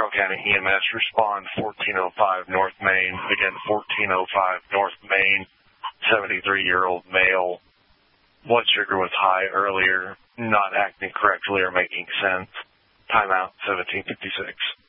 Carroll County EMS, respond 1405 North Main. Again, 1405 North Main, 73-year-old male. Blood sugar was high earlier, not acting correctly or making sense. Timeout, 1756.